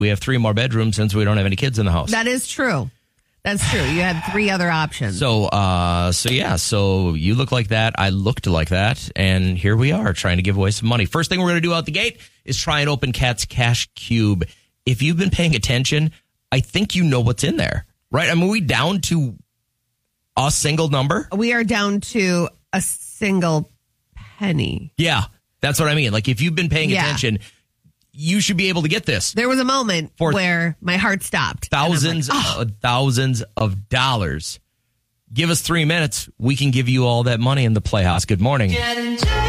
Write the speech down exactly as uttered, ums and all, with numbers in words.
we have three more bedrooms since we don't have any kids in the house. That is true. That's true. You had three other options. So, uh, so yeah, so you look like that. I looked like that. And here we are trying to give away some money. First thing we're going to do out the gate is try and open Kat's Cash Cube. If you've been paying attention, I think you know what's in there, right? I mean, we down to a single number? We are down to a single penny. Yeah, that's what I mean. Like, if you've been paying Yeah. attention, you should be able to get this. There was a moment For where my heart stopped. Thousands, And I'm like, oh. uh, thousands of dollars. Give us three minutes. We can give you all that money in the Playhouse. Good morning.